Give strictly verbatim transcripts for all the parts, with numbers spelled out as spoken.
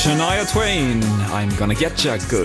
Shania Twain, I'm gonna get you good.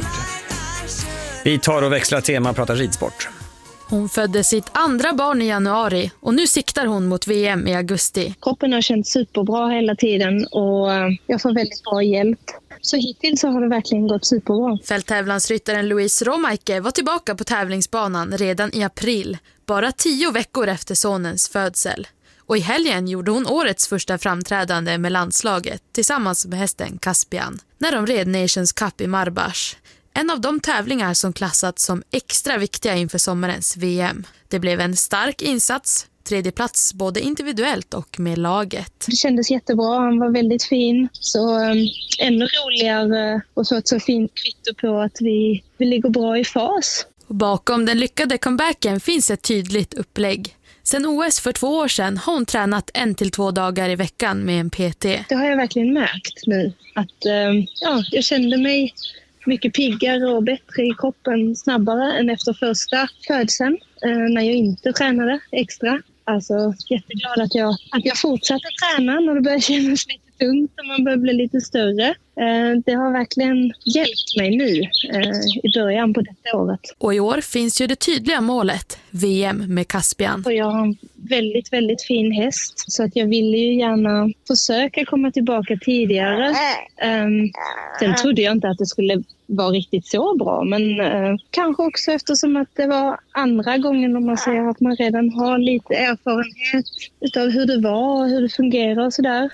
Vi tar och växlar tema och pratar ridsport. Hon födde sitt andra barn i januari och nu siktar hon mot V M i augusti. Kroppen har känt superbra hela tiden och jag får väldigt bra hjälp. Så hittills så har det verkligen gått superbra. Fälttävlansryttaren Louise Romaike var tillbaka på tävlingsbanan redan i april, bara tio veckor efter sonens födsel. Och i helgen gjorde hon årets första framträdande med landslaget tillsammans med hästen Caspian när de red Nations Cup i Marbash. En av de tävlingar som klassats som extra viktiga inför sommarens V M. Det blev en stark insats, tredje plats både individuellt och med laget. Det kändes jättebra, han var väldigt fin. Så um, ännu roligare och så ett så fint kvitto på att vi, vi ligger bra i fas. Och bakom den lyckade comebacken finns ett tydligt upplägg. Sen O S för två år sedan har hon tränat en till två dagar i veckan med en P T. Det har jag verkligen märkt nu. Att um, ja, jag kände mig mycket piggare och bättre i kroppen snabbare än efter första födseln eh, när jag inte tränade extra. Alltså jätteglad att jag, att jag fortsatte träna när det började kännas lite tungt och man börjar bli lite större. Eh, det har verkligen hjälpt mig nu eh, i början på detta året. Och i år finns ju det tydliga målet, V M med Caspian. Och jag har en väldigt, väldigt fin häst så att jag ville ju gärna försöka komma tillbaka tidigare. Um, sen trodde jag inte att det skulle vara riktigt så bra, men uh, kanske också eftersom att det var andra gången om man säger att man redan har lite erfarenhet utav hur det var och hur det fungerar och sådär.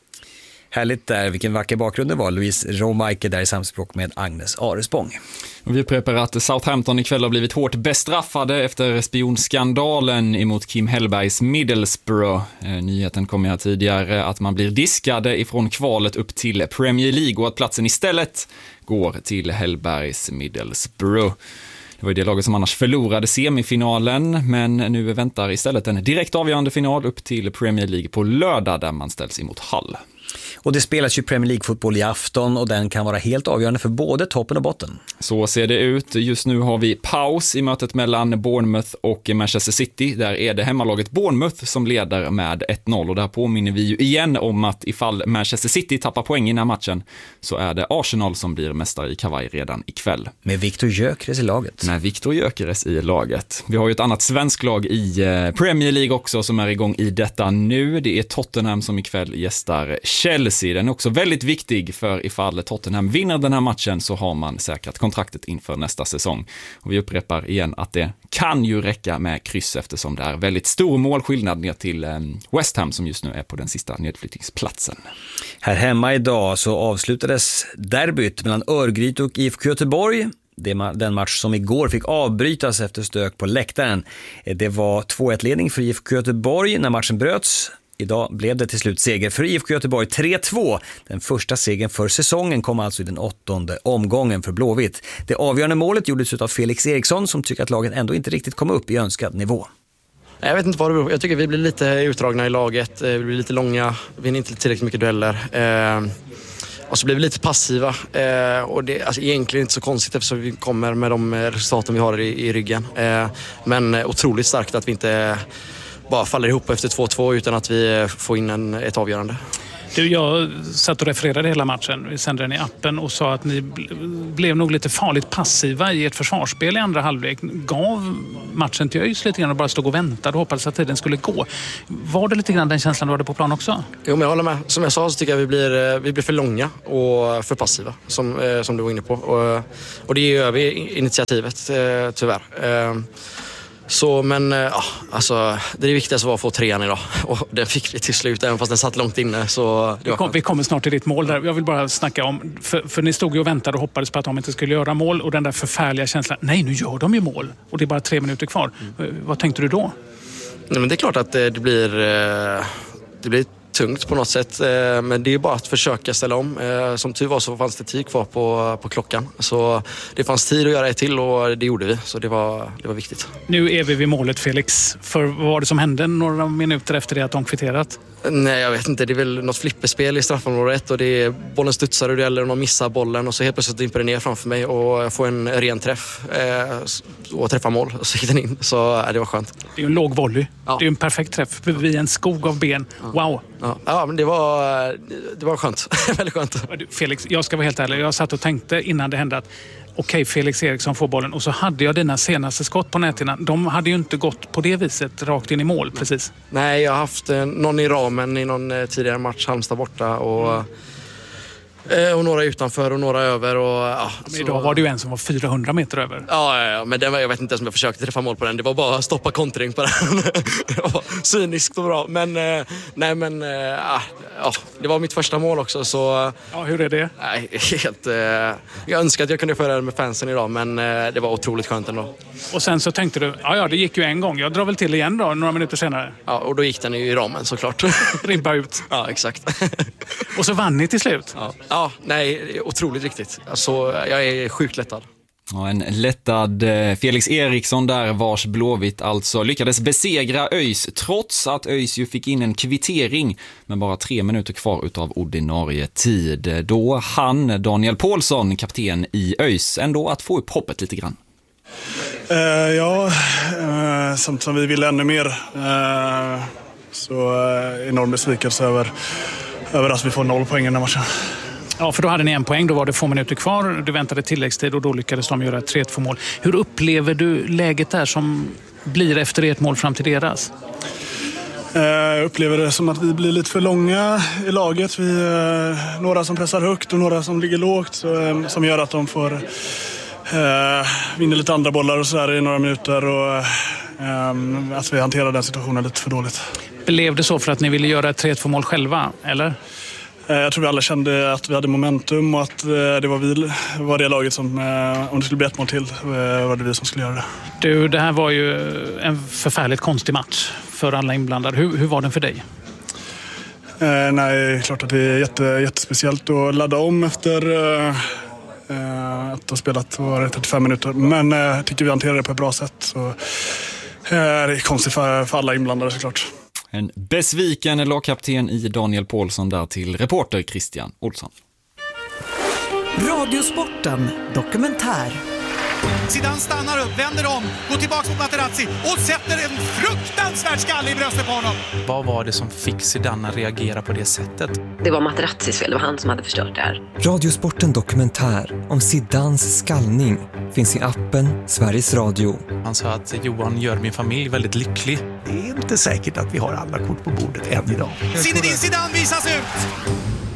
Härligt där, vilken vacker bakgrund det var. Louise Romaike där i samspråk med Agnes Arespång. Och vi upprepar att Southampton ikväll har blivit hårt bestraffade efter spionskandalen emot Kim Hellbergs Middlesbrough. Eh, nyheten kom jag tidigare att man blir diskade ifrån kvalet upp till Premier League och att platsen istället går till Hellbergs Middlesbrough. Det var ju det laget som annars förlorade semifinalen, men nu väntar istället en direkt avgörande final upp till Premier League på lördag där man ställs emot Hull. Och det spelas ju Premier League-fotboll i afton och den kan vara helt avgörande för både toppen och botten. Så ser det ut. Just nu har vi paus i mötet mellan Bournemouth och Manchester City. Där är det hemmalaget Bournemouth som leder med ett noll. Och där påminner vi ju igen om att ifall Manchester City tappar poäng i den här matchen så är det Arsenal som blir mästare i kavaj redan ikväll. Med Viktor Gyökeres i laget. Med Viktor Gyökeres i laget. Vi har ju ett annat svensk lag i Premier League också som är igång i detta nu. Det är Tottenham som ikväll gästar Chelsea. Den är också väldigt viktig för ifall Tottenham vinner den här matchen så har man säkrat kontraktet inför nästa säsong. Och vi upprepar igen att det kan ju räcka med kryss eftersom det är väldigt stor målskillnad ner till West Ham som just nu är på den sista nedflyttningsplatsen. Här hemma idag så avslutades derbyt mellan Örgryte och I F K Göteborg. Det är den match som igår fick avbrytas efter stök på läktaren. Det var två ett-ledning för I F K Göteborg när matchen bröts. Idag blev det till slut seger för I F K Göteborg tre två. Den första segern för säsongen kom alltså i den åttonde omgången för Blåvitt. Det avgörande målet gjordes av Felix Eriksson som tycker att laget ändå inte riktigt kom upp i önskad nivå. Jag vet inte vad det beror på. Jag tycker vi blir lite utdragna i laget. Vi blir lite långa. Vi vinner inte tillräckligt mycket dueller. Och så blir vi lite passiva. Och det är alltså egentligen inte så konstigt eftersom vi kommer med de resultaten vi har i, i ryggen. Men otroligt starkt att vi inte bara faller ihop efter två två utan att vi får in en, ett avgörande. Du, jag satt och refererade hela matchen. Vi sände den i appen och sa att ni blev nog lite farligt passiva i ett försvarsspel i andra halvlek. Gav matchen till ÖIS lite grann och bara stod och väntade och hoppades att tiden skulle gå. Var det lite grann den känslan du hade på plan också? Jo, men jag håller med. Som jag sa så tycker jag vi blir, vi blir för långa och för passiva som, som du var inne på. Och, och det gör vi initiativet tyvärr. Så, men ja, alltså, det är viktigast var att få trean idag. Och den fick vi till slut, även fast den satt långt inne. Så vi, kom, vi kommer snart till ditt mål där. Jag vill bara snacka om, för, för ni stod ju och väntade och hoppades på att de inte skulle göra mål. Och den där förfärliga känslan, nej nu gör de ju mål. Och det är bara tre minuter kvar. Mm. Vad tänkte du då? Nej, men det är klart att det blir, det blir tungt på något sätt, men det är bara att försöka ställa om. Som tur var så fanns det tid kvar på, på klockan. Så det fanns tid att göra ett till och det gjorde vi. Så det var, det var viktigt. Nu är vi vid målet, Felix. För vad var det som hände några minuter efter det att de kvitterat? Nej, jag vet inte. Det är väl något flipperspel i straffområdet och det är, bollen studsar och det gäller och de missar bollen och så helt plötsligt dimper det ner framför mig och jag får en ren träff eh, och träffar mål och så gick den in. Så eh, det var skönt. Det är ju en låg volley. Ja. Det är ju en perfekt träff vid en skog av ben. Ja. Wow! Ja, ja men det var, det var skönt. Väldigt skönt. Felix, jag ska vara helt ärlig. Jag satt och tänkte innan det hände att okej, Felix Eriksson får bollen och så hade jag dina senaste skott på näthinnan. De hade ju inte gått på det viset rakt in i mål, precis. Nej, jag har haft eh, någon i ramen i någon eh, tidigare match, Halmstad borta och, eh, och några utanför och några över. Och, ja, men idag var det ju en som var fyrahundra meter över. Ja, ja, ja men den var, jag vet inte ens om jag försökte träffa mål på den. Det var bara att stoppa kontring på den. Det var cyniskt och bra. Men, eh, nej, men eh, ja, det var mitt första mål också. Så, ja, hur är det? Nej, helt, eh, jag önskar att jag kunde föra det med fansen idag, men eh, det var otroligt skönt ändå. Och sen så tänkte du, ja ja, det gick ju en gång. Jag drar väl till igen då, några minuter senare. Ja, och då gick den ju i ramen såklart. Ribba ut. Ja, exakt. Och så vann ni till slut. Ja, ja nej, otroligt riktigt. Alltså, jag är sjukt lättad. Ja, en lättad Felix Eriksson där, vars Blåvitt alltså lyckades besegra ÖIS trots att ÖIS ju fick in en kvittering med bara tre minuter kvar utav ordinarie tid. Då han Daniel Paulsson, kapten i ÖIS, ändå att få upp hoppet lite grann. Uh, ja, uh, samt som vi ville ännu mer. Uh, så uh, enorm besvikelse över, över att vi får noll poäng i den här matchen. Ja, för då hade ni en poäng, då var det få minuter kvar. Du väntade tilläggstid och då lyckades de göra ett tre två mål. Hur upplever du läget där som blir efter ert mål fram till deras? Jag upplever det som att vi blir lite för långa i laget. Vi är några som pressar högt och några som ligger lågt, så, som gör att de får eh, vinna lite andra bollar och så där i några minuter, och eh, att vi hanterar den situationen lite för dåligt. Blev det så för att ni ville göra ett tre två mål själva, eller? Jag tror vi alla kände att vi hade momentum och att det var vi var det laget som, om det skulle bli ett mål till, var det vi som skulle göra det. Du, det här var ju en förfärligt konstig match för alla inblandade. Hur, hur var den för dig? Eh, nej, klart att det är jätte, jättespeciellt att ladda om efter eh, att ha spelat var trettiofem minuter. Men jag eh, tycker vi hanterar det på ett bra sätt. Så, eh, det är konstigt för, för alla inblandade såklart. En besviken lagkapten i Daniel Paulsson där till reporter Christian Olsson. Radiosporten dokumentär. Zidane stannar upp, vänder om, går tillbaka mot Materazzi och sätter en fruktansvärd skalle i bröstet på honom. Vad var det som fick Zidane att reagera på det sättet? Det var Materazzis fel, det var han som hade förstört det här. Radiosporten dokumentär om Zidanes skallning finns i appen Sveriges Radio. Han sa att Johan gör min familj väldigt lycklig. Det är inte säkert att vi har alla kort på bordet än idag. Zinedine Zidane visas ut!